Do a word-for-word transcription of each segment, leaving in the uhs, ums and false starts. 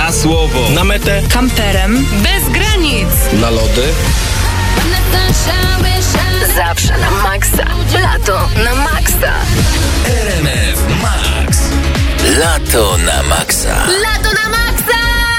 Na słowo. Na metę. Kamperem. Bez granic. Na lody. Zawsze na maksa. Lato na maksa. R M F Max. Lato na maksa. Lato na maksa!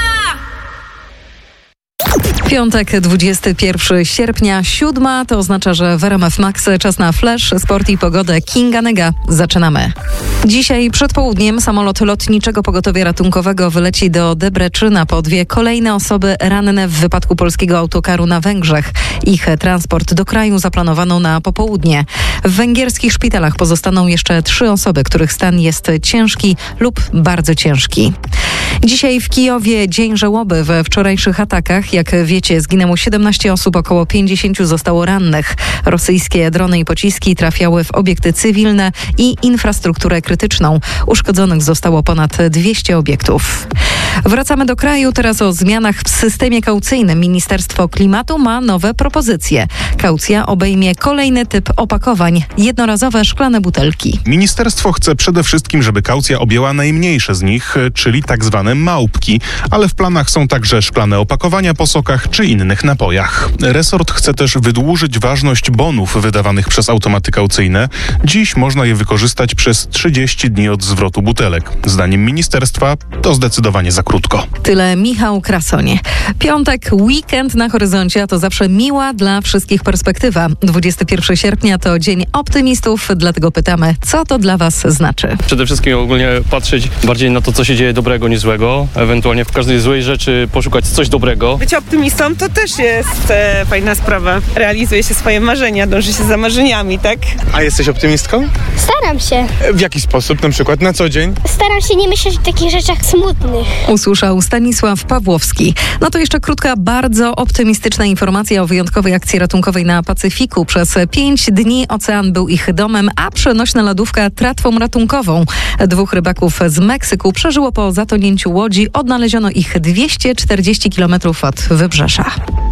Piątek, dwudziestego pierwszego sierpnia, siódma, to oznacza, że w R M F Max czas na flash, sport i pogodę. Kinga Nega. Zaczynamy. Dzisiaj przed południem samolot lotniczego pogotowia ratunkowego wyleci do Debreczyna po dwie kolejne osoby ranne w wypadku polskiego autokaru na Węgrzech. Ich transport do kraju zaplanowano na popołudnie. W węgierskich szpitalach pozostaną jeszcze trzy osoby, których stan jest ciężki lub bardzo ciężki. Dzisiaj w Kijowie dzień żałoby. We wczorajszych atakach, jak wiecie, zginęło siedemnaście osób, około pięćdziesięciu zostało rannych. Rosyjskie drony i pociski trafiały w obiekty cywilne i infrastrukturę krytyczną. Uszkodzonych zostało ponad dwieście obiektów. Wracamy do kraju. Teraz o zmianach w systemie kaucyjnym. Ministerstwo Klimatu ma nowe propozycje. Kaucja obejmie kolejny typ opakowań. Jednorazowe szklane butelki. Ministerstwo chce przede wszystkim, żeby kaucja objęła najmniejsze z nich, czyli tak zwane małpki, ale w planach są także szklane opakowania po sokach czy innych napojach. Resort chce też wydłużyć ważność bonów wydawanych przez automaty kaucyjne. Dziś można je wykorzystać przez trzydzieści dni od zwrotu butelek. Zdaniem ministerstwa to zdecydowanie za krótko. Tyle Michał Krasoń. Piątek, weekend na horyzoncie, a to zawsze miła dla wszystkich perspektywa. dwudziestego pierwszego sierpnia to Dzień Optymistów, dlatego pytamy, co to dla Was znaczy? Przede wszystkim ogólnie patrzeć bardziej na to, co się dzieje dobrego niż złego. Ewentualnie w każdej złej rzeczy poszukać coś dobrego. Być optymistą to też jest e, fajna sprawa. Realizuje się swoje marzenia, dąży się za marzeniami, tak? A jesteś optymistką? Staram się. W jaki sposób? Na przykład na co dzień? Staram się nie myśleć o takich rzeczach smutnych. Usłyszał Stanisław Pawłowski. No to jeszcze krótka, bardzo optymistyczna informacja o wyjątkowej akcji ratunkowej na Pacyfiku. Przez pięć dni ocean był ich domem, a przenośna lodówka tratwą ratunkową. Dwóch rybaków z Meksyku przeżyło po zatonięciu łodzi. Odnaleziono ich dwieście czterdzieści kilometrów od wybrzeża.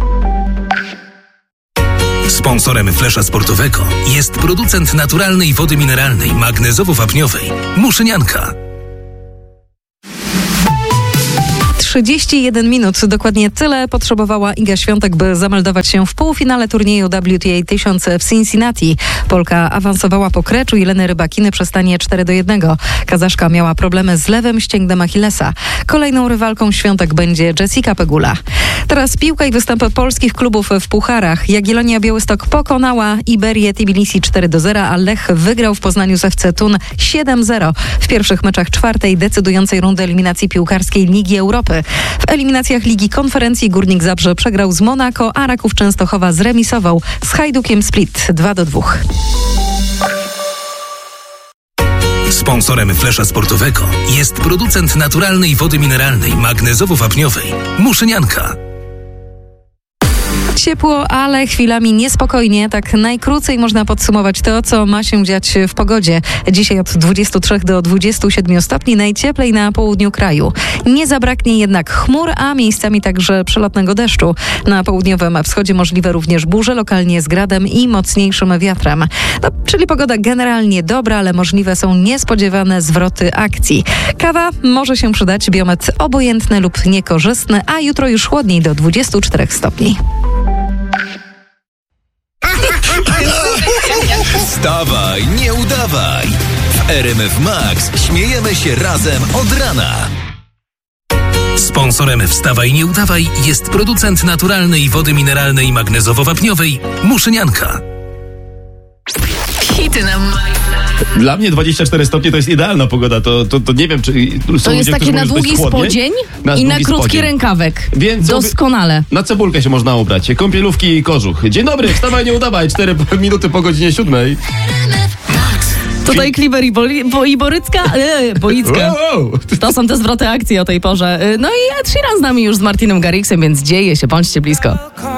Sponsorem Flesza Sportowego jest producent naturalnej wody mineralnej magnezowo-wapniowej Muszynianka. trzydzieści jeden minut, dokładnie tyle potrzebowała Iga Świątek, by zameldować się w półfinale turnieju W T A tysiąc w Cincinnati. Polka awansowała po kreczu Jeleny Rybakiny przez stanie cztery do jednego. Kazaszka miała problemy z lewym ścięgnem Achillesa. Kolejną rywalką Świątek będzie Jessica Pegula. Teraz piłka i występy polskich klubów w pucharach. Jagiellonia Białystok pokonała Iberię Tbilisi cztery do zera, a Lech wygrał w Poznaniu z F C Thun siedem zero w pierwszych meczach czwartej decydującej rundy eliminacji piłkarskiej Ligi Europy. W eliminacjach Ligi Konferencji Górnik Zabrze przegrał z Monako, a Raków Częstochowa zremisował z Hajdukiem Split dwa do dwóch. Sponsorem Flesza Sportowego jest producent naturalnej wody mineralnej magnezowo-wapniowej Muszynianka. Ciepło, ale chwilami niespokojnie. Tak najkrócej można podsumować to, co ma się dziać w pogodzie. Dzisiaj od dwudziestu trzech do dwudziestu siedmiu stopni, najcieplej na południu kraju. Nie zabraknie jednak chmur, a miejscami także przelotnego deszczu. Na południowym wschodzie możliwe również burze, lokalnie z gradem i mocniejszym wiatrem. No, czyli pogoda generalnie dobra, ale możliwe są niespodziewane zwroty akcji. Kawa może się przydać, biometr obojętny lub niekorzystny, a jutro już chłodniej do dwudziestu czterech stopni. Wstawaj, nie udawaj! W R M F Max śmiejemy się razem od rana. Sponsorem Wstawaj, nie udawaj jest producent naturalnej wody mineralnej magnezowo-wapniowej Muszynianka. Hity na Dla mnie dwadzieścia cztery stopnie to jest idealna pogoda. To, to, to nie wiem, czy są To jest ludzie, takie którzy na mówią, że to długi jest chłodniej. spodzień Na i na długi krótki spodzień. rękawek. Więc Doskonale. Na cebulkę się można ubrać. Kąpielówki i kożuch. Dzień dobry, wstawaj, nie udawaj. cztery minuty po godzinie siódmej. Tutaj Kliber i, Boli, bo, i Borycka. E, Bolicka. Wow. To są te zwroty akcji o tej porze. No i Ed Sheeran z nami już z Martinem Garrixem, więc dzieje się, bądźcie blisko.